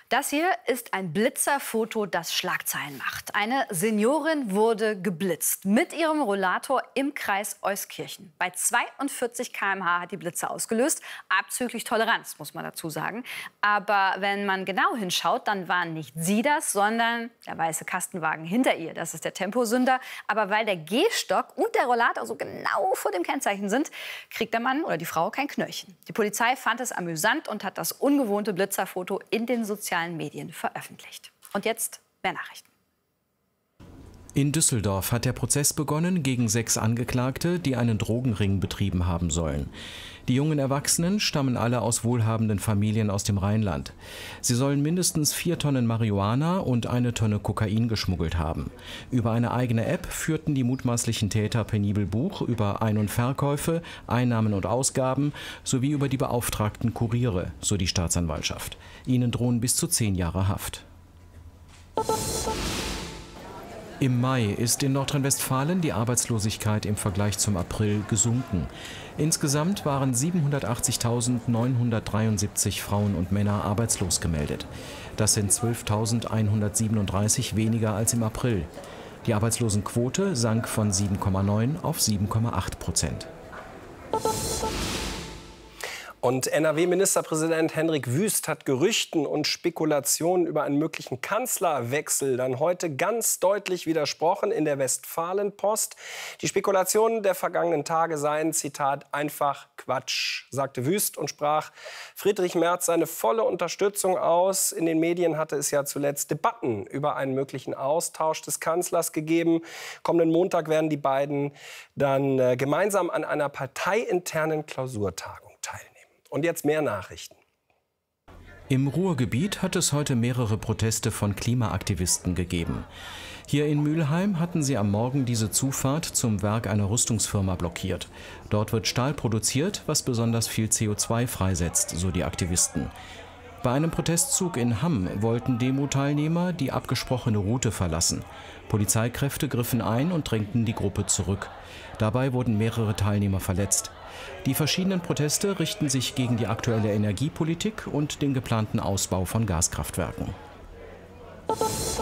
Das hier ist ein Blitzerfoto, das Schlagzeilen macht. Eine Seniorin wurde geblitzt mit ihrem Rollator im Kreis Euskirchen. Bei 42 km/h hat die Blitze ausgelöst. Abzüglich Toleranz, muss man dazu sagen. Aber wenn man genau hinschaut, dann war nicht sie das, sondern der weiße Kastenwagen hinter ihr. Das ist der Temposünder. Aber weil der Gehstock und der Rollator so genau vor dem Kennzeichen sind, kriegt der Mann oder die Frau kein Knöllchen. Die Polizei fand es amüsant und hat das ungewohnte Blitzerfoto in den sozialen Medien veröffentlicht. Und jetzt mehr Nachrichten. In Düsseldorf hat der Prozess begonnen gegen 6 Angeklagte, die einen Drogenring betrieben haben sollen. Die jungen Erwachsenen stammen alle aus wohlhabenden Familien aus dem Rheinland. Sie sollen mindestens 4 Tonnen Marihuana und 1 Tonne Kokain geschmuggelt haben. Über eine eigene App führten die mutmaßlichen Täter penibel Buch über Ein- und Verkäufe, Einnahmen und Ausgaben sowie über die beauftragten Kuriere, so die Staatsanwaltschaft. Ihnen drohen bis zu 10 Jahre Haft. Im Mai ist in Nordrhein-Westfalen die Arbeitslosigkeit im Vergleich zum April gesunken. Insgesamt waren 780.973 Frauen und Männer arbeitslos gemeldet. Das sind 12.137 weniger als im April. Die Arbeitslosenquote sank von 7,9 auf 7,8%. Und NRW-Ministerpräsident Hendrik Wüst hat Gerüchten und Spekulationen über einen möglichen Kanzlerwechsel dann heute ganz deutlich widersprochen in der Westfalenpost. Die Spekulationen der vergangenen Tage seien, Zitat, einfach Quatsch, sagte Wüst und sprach Friedrich Merz seine volle Unterstützung aus. In den Medien hatte es ja zuletzt Debatten über einen möglichen Austausch des Kanzlers gegeben. Kommenden Montag werden die beiden dann gemeinsam an einer parteiinternen Klausurtagung teilnehmen. Und jetzt mehr Nachrichten. Im Ruhrgebiet hat es heute mehrere Proteste von Klimaaktivisten gegeben. Hier in Mülheim hatten sie am Morgen diese Zufahrt zum Werk einer Rüstungsfirma blockiert. Dort wird Stahl produziert, was besonders viel CO2 freisetzt, so die Aktivisten. Bei einem Protestzug in Hamm wollten Demo-Teilnehmer die abgesprochene Route verlassen. Polizeikräfte griffen ein und drängten die Gruppe zurück. Dabei wurden mehrere Teilnehmer verletzt. Die verschiedenen Proteste richten sich gegen die aktuelle Energiepolitik und den geplanten Ausbau von Gaskraftwerken.